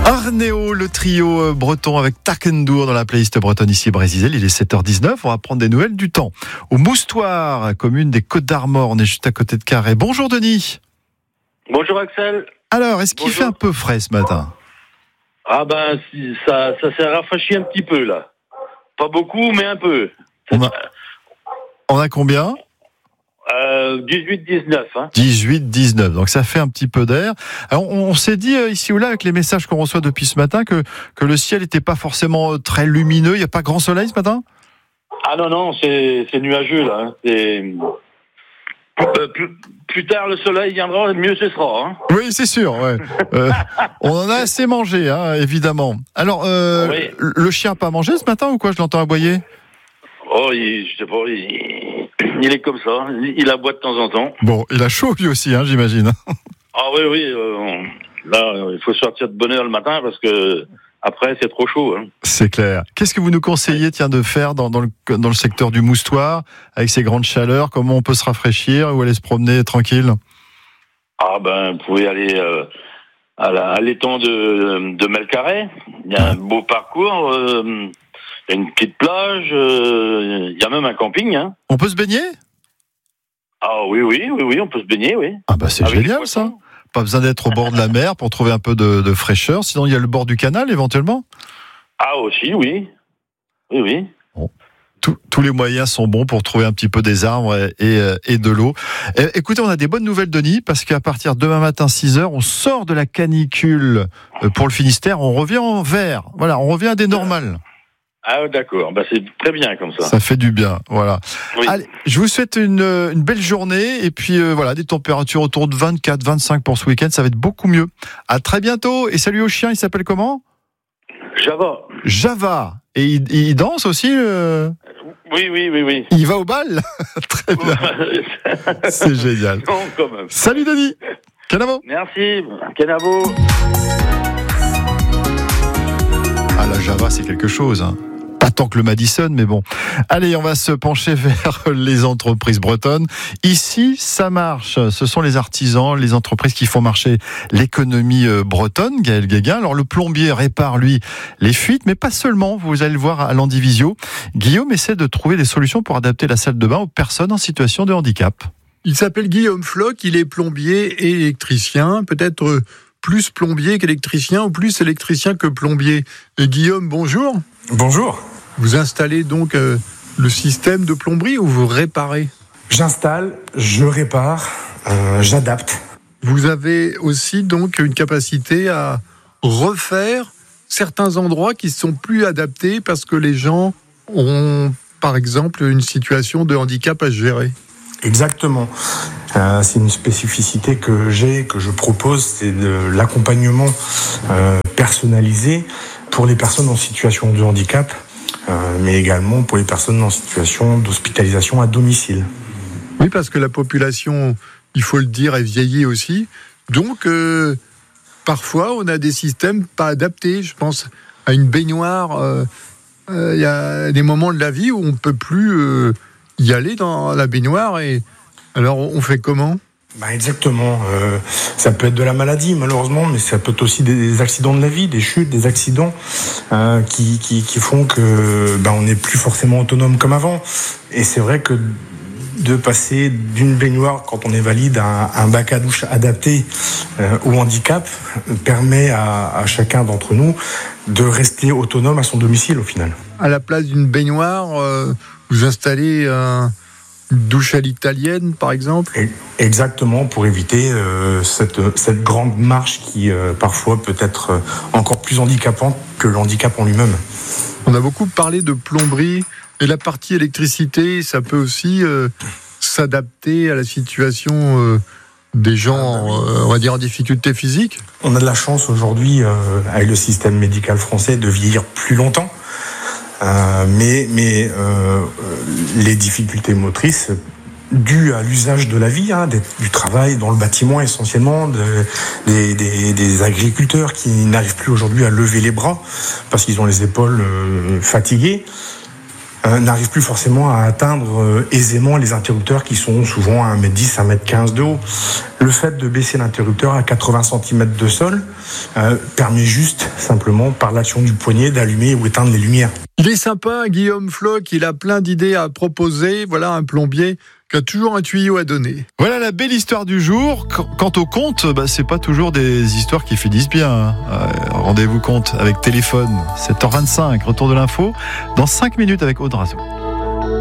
Arnéo, le trio breton avec Takendour dans la playlist bretonne ici Brésil. Il est 7h19, on va prendre des nouvelles du temps. Au Moustoir, commune des Côtes-d'Armor, on est juste à côté de Carhaix. Bonjour Denis. Bonjour Axel. Alors, est-ce qu'il fait un peu frais ce matin ? Ah ben, ça s'est rafraîchi un petit peu là. Pas beaucoup, mais un peu. On a combien ? 18-19. Hein. 18-19, donc ça fait un petit peu d'air. Alors, on s'est dit ici ou là, avec les messages qu'on reçoit depuis ce matin, que le ciel n'était pas forcément très lumineux. Il n'y a pas grand soleil ce matin ? Ah non, c'est nuageux là. Hein. Plus tard le soleil viendra, mieux ce sera. Hein. Oui, c'est sûr. Ouais. On en a assez mangé, hein, évidemment. Alors, oui. Le chien n'a pas mangé ce matin ou quoi ? Je l'entends aboyer. Oh, je sais pas, il est comme ça. Il aboie de temps en temps. Bon, il a chaud lui aussi, hein, j'imagine. Ah oui. Là, il faut sortir de bonne heure le matin parce que après c'est trop chaud. Hein. C'est clair. Qu'est-ce que vous nous conseillez, de faire dans le secteur du Moustoir avec ces grandes chaleurs ? Comment on peut se rafraîchir ou aller se promener tranquille ? Ah ben, vous pouvez aller à l'étang de Melcarré. Il y a un beau parcours. Il y a une petite plage, il y a même un camping. Hein. On peut se baigner ? Ah oui, on peut se baigner, oui. Ah bah c'est avec génial ça. Pas besoin d'être au bord de la mer pour trouver un peu de fraîcheur. Sinon, il y a le bord du canal éventuellement ? Ah aussi, oui. Oui. Bon. Tous les moyens sont bons pour trouver un petit peu des arbres et de l'eau. Écoutez, on a des bonnes nouvelles, Denis, parce qu'à partir de demain matin, 6h, on sort de la canicule pour le Finistère. On revient en vert. Voilà, on revient à des normales. Ah d'accord, c'est très bien comme ça. Ça fait du bien, voilà. Oui. Allez, je vous souhaite une belle journée et puis des températures autour de 24-25 pour ce week-end, ça va être beaucoup mieux. À très bientôt et salut au chien, il s'appelle comment ? Java. Et il danse aussi Oui. Il va au bal ? Très bien. C'est génial. Non, quand même. Salut Denis. Canavo. Merci, Canavo. Ah, la Java, c'est quelque chose, hein. Pas tant que le Madison, mais bon. Allez, on va se pencher vers les entreprises bretonnes. Ici, ça marche. Ce sont les artisans, les entreprises qui font marcher l'économie bretonne. Gaël Guéguin. Alors, le plombier répare, lui, les fuites, mais pas seulement. Vous allez le voir à l'Andivisio. Guillaume essaie de trouver des solutions pour adapter la salle de bain aux personnes en situation de handicap. Il s'appelle Guillaume Floch, il est plombier et électricien. Peut-être plus plombier qu'électricien ou plus électricien que plombier. Et Guillaume, bonjour. Bonjour. Vous installez donc le système de plomberie ou vous réparez ? J'installe, je répare, j'adapte. Vous avez aussi donc une capacité à refaire certains endroits qui sont plus adaptés parce que les gens ont, par exemple, une situation de handicap à gérer. Exactement. C'est une spécificité que je propose, c'est de l'accompagnement personnalisé pour les personnes en situation de handicap, mais également pour les personnes en situation d'hospitalisation à domicile. Oui, parce que la population, il faut le dire, est vieillie aussi. Donc, parfois, on a des systèmes pas adaptés. Je pense à une baignoire. Il y a des moments de la vie où on ne peut plus y aller dans la baignoire. Et alors, on fait comment ? Exactement. Ça peut être de la maladie, malheureusement, mais ça peut être aussi des accidents de la vie, des chutes, des accidents qui font que on n'est plus forcément autonome comme avant. Et c'est vrai que de passer d'une baignoire, quand on est valide, à un bac à douche adapté au handicap permet à chacun d'entre nous de rester autonome à son domicile au final. À la place d'une baignoire, vous installez une douche à l'italienne, par exemple ? Exactement, pour éviter cette grande marche qui parfois peut être encore plus handicapante que le handicap en lui-même. On a beaucoup parlé de plomberie et la partie électricité, ça peut aussi s'adapter à la situation des gens, on va dire, en difficulté physique. On a de la chance aujourd'hui, avec le système médical français, de vieillir plus longtemps. Mais les difficultés motrices dues à l'usage de la vie, du travail dans le bâtiment essentiellement, des agriculteurs qui n'arrivent plus aujourd'hui à lever les bras parce qu'ils ont les épaules fatiguées, n'arrivent plus forcément à atteindre aisément les interrupteurs qui sont souvent à 1m10, 1m15 de haut. Le fait de baisser l'interrupteur à 80 cm de sol permet juste, simplement, par l'action du poignet, d'allumer ou éteindre les lumières. Il est sympa, Guillaume Floch, il a plein d'idées à proposer. Voilà un plombier qui a toujours un tuyau à donner. Voilà la belle histoire du jour. Quant au conte, c'est pas toujours des histoires qui finissent bien. Rendez-vous compte avec téléphone, 7h25, retour de l'info, dans 5 minutes avec Aude Razo.